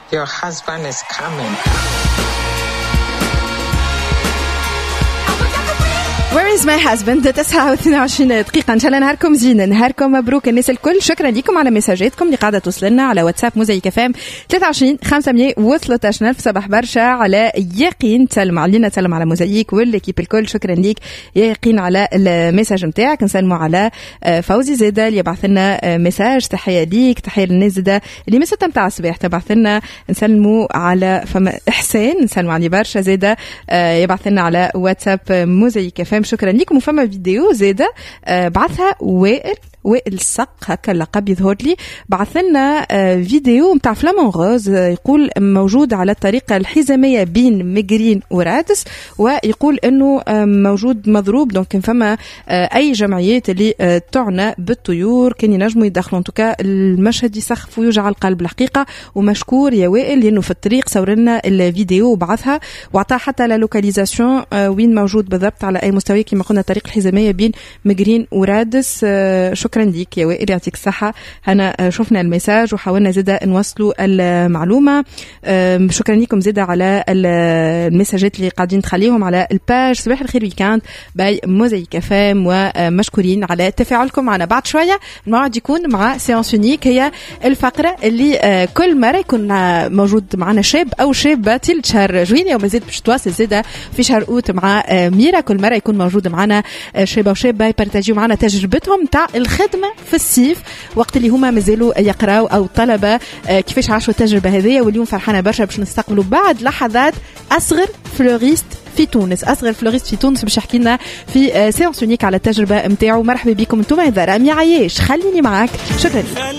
Your husband is coming. Where is my husband؟ 9:22 دقيقة. إن شاء الله نهاركم زين، نهاركم مبروك الناس الكل. شكرا لكم على مساجاتكم اللي قاعدة توصلنا على واتساب موزايك FM 23 513 ألف. صباح برشا على يقين، تسلم علينا، تسلم على موزايك والكيب الكل. شكرا ليك يا يقين على المساج متاعك. نسلموا على فوزي زيدة اللي يبعث لنا مساج، تحية ليك، تحية للناس زيدة اللي من 6 متاع الصباح تبعث لنا. نسلموا على فما إحسان، نسلموا على برشا زيدة يبعث لنا على واتساب موزايك FM. شكرا لكم. وفما فيديو زيادة بعثها وائل السق، هكا اللقب يظهر لي، بعث لنا فيديو متاع فلامون غوز، يقول موجود على الطريقة الحزامية بين مجرين ورادس، ويقول انه موجود مضروب. دونك فما اي جمعيات اللي تعنى بالطيور كان ينجموا يدخلوا. انتوكا المشهد يسخف ويوجع القلب الحقيقة. ومشكور يا وائل لانه في الطريق صور لنا الفيديو وبعثها وعطاه حتى لا لوكاليزاسيون وين موجود بالضبط على اي مستوى كما قلنا الطريق الحزامية بين مجرين ورادس. شكرا ليك يا وائل، يعطيك الصحة. هنا شفنا المساج وحاولنا زيادة نوصلوا المعلومة. شكرا لكم زيادة على المساجات اللي قاعدين تخليهم على الباج صباح الخير ويكاند باي موزايك FM، ومشكورين على تفاعلكم معنا. بعد شوية الموعد يكون مع سيانس يونيك، هي الفقرة اللي كل مرة يكون موجود معنا شاب أو شابة تلت شهر جوينية، وما زيد باش تواصل زيادة في شهر أوت مع ميرا. كل مرة يكون موجود معنا شابة وشابة يبارتاجيو معنا تجربتهم تاع الخدمة في الصيف وقت اللي هما مازالوا يقراو أو طلبة، كيفاش عاشوا التجربة هذه. واليوم فرحانة برشا باش نستقبلوا بعد لحظات أصغر فلوريست في تونس، أصغر فلوريست في تونس باش يحكي لنا في سيانس يونيك على التجربة متاعو. مرحبا بكم انتم. هذا رامي عياش، خليني معاك. شكرا.